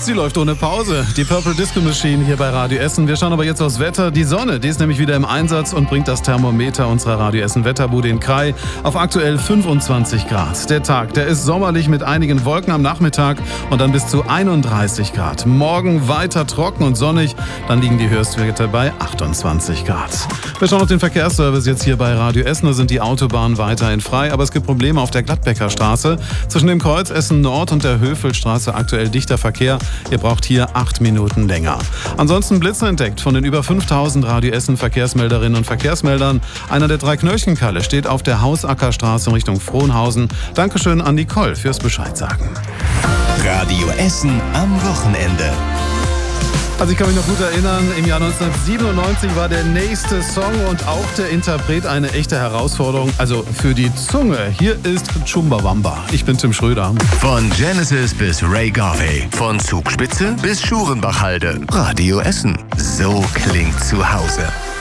sie läuft ohne Pause. Die Purple Disco Machine hier bei Radio Essen. Wir schauen aber jetzt aufs Wetter. Die Sonne, die ist nämlich wieder im Einsatz und bringt das Thermometer unserer Radio Essen Wetterbude in Krai auf aktuell 25 Grad. Der Tag, der ist sommerlich mit einigen Wolken am Nachmittag und dann bis zu 31 Grad. Morgen weiter trocken und sonnig, dann liegen die Höchstwerte bei 28 Grad. Wir schauen auf den Verkehrsservice jetzt hier bei Radio Essen. Da sind die Autobahnen weiterhin frei, aber es gibt Probleme auf der Gladbecker Straße. Zwischen dem Kreuz Essen Nord und der Höfelstraße aktuell dichter Verkehr. Ihr braucht hier 8 Minuten länger. Ansonsten Blitze entdeckt von den über 5000 Radio Essen Verkehrsmelderinnen und Verkehrsmeldern. Einer der 3 Knöllchenkalle steht auf der Hausackerstraße in Richtung Frohnhausen. Dankeschön an Nicole fürs Bescheid sagen. Radio Essen am Wochenende. Also ich kann mich noch gut erinnern, im Jahr 1997 war der nächste Song und auch der Interpret eine echte Herausforderung, also für die Zunge. Hier ist Chumbawamba. Ich bin Tim Schröder. Von Genesis bis Ray Garvey, von Zugspitze bis Schurenbachhalde. Radio Essen. So klingt zu Hause.